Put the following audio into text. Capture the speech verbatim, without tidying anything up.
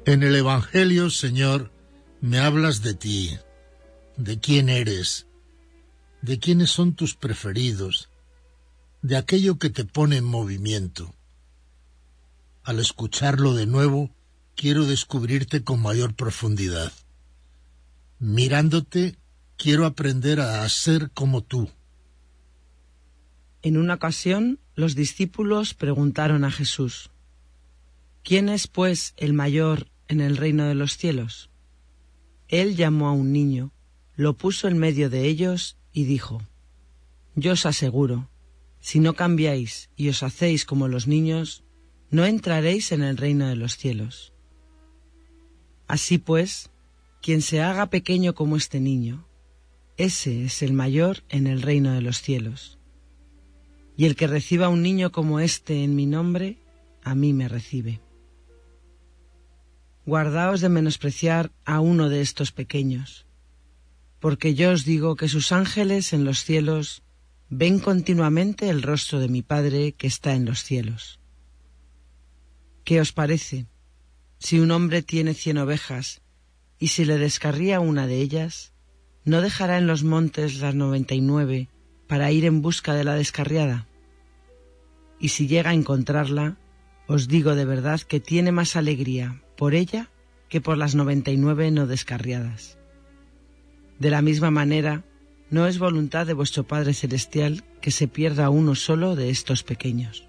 En el Evangelio, Señor, me hablas de ti, de quién eres, de quiénes son tus preferidos, de aquello que te pone en movimiento. Al escucharlo de nuevo, quiero descubrirte con mayor profundidad. Mirándote, quiero aprender a ser como tú. En una ocasión, los discípulos preguntaron a Jesús: ¿Quién es, pues, el mayor en el reino de los cielos? Él llamó a un niño, lo puso en medio de ellos y dijo: Yo os aseguro, si no cambiáis y os hacéis como los niños, no entraréis en el reino de los cielos. Así pues, quien se haga pequeño como este niño, ese es el mayor en el reino de los cielos. Y el que reciba a un niño como este en mi nombre, a mí me recibe. Guardaos de menospreciar a uno de estos pequeños, porque yo os digo que sus ángeles en los cielos ven continuamente el rostro de mi Padre que está en los cielos. ¿Qué os parece? Si un hombre tiene cien ovejas, y si le descarría una de ellas, ¿no dejará en los montes las noventa y nueve para ir en busca de la descarriada? Y si llega a encontrarla, os digo de verdad que tiene más alegría por ella que por las noventa y nueve no descarriadas. De la misma manera, no es voluntad de vuestro Padre Celestial que se pierda uno solo de estos pequeños.